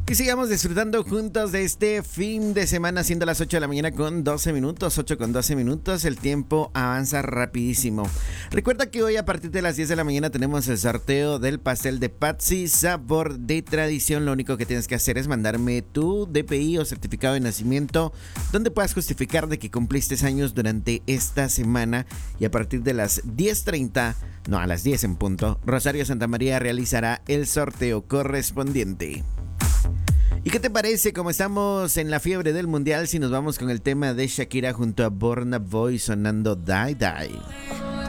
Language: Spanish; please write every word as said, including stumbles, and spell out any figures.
Que sigamos disfrutando juntos de este fin de semana, siendo las ocho de la mañana con doce minutos, ocho con doce minutos, el tiempo avanza rapidísimo. Recuerda que hoy a partir de las diez de la mañana tenemos el sorteo del pastel de Patsy, sabor de tradición. Lo único que tienes que hacer es mandarme tu D P I o certificado de nacimiento, donde puedas justificar de que cumpliste años durante esta semana. Y a partir de las diez treinta, no, a las diez en punto, Rosario Santamaría realizará el sorteo correspondiente. ¿Y qué te parece, como estamos en la fiebre del mundial, si nos vamos con el tema de Shakira junto a Burna Boy sonando Die Die?